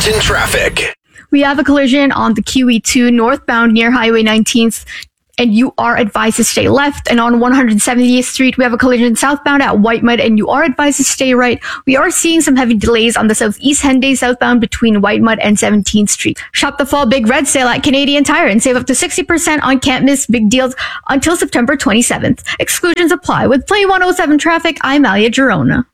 Edmonton traffic. We have a collision on the QE2 northbound near Highway 19th, and you are advised to stay left. And on 170th Street, we have a collision southbound at Whitemud, and you are advised to stay right. We are seeing some heavy delays on the Southeast Henday southbound between Whitemud and 17th Street. Shop the fall big red sale at Canadian Tire and save up to 60% on can't miss big deals until September 27th. Exclusions apply. With Play 107 traffic, I'm Alia Girona.